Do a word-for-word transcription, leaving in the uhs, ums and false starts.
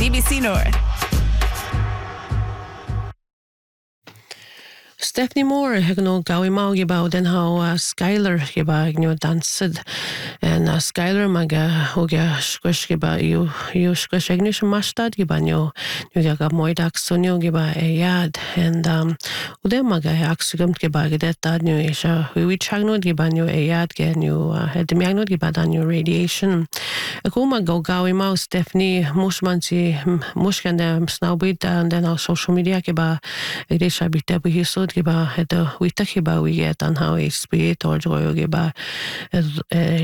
C B C North. Stephanie Moore heb no gawi mau giba den how uh, Skylar giba gnu dansed en uh, Skylar maga hoga squish giba you you squish ignition mastad giba nyo nyo ga moidak sonyo giba e yad and um ude maga aksugam giba gedetta nyo isha we chagno giba nyo e yad ge nyo het miagno giba dan nyo radiation akoma go gawi mau Stephanie mushmanti mushkan de snowbit and then our social media giba idesha bitte behisod giba het wita giba we get an how is spirit or joy giba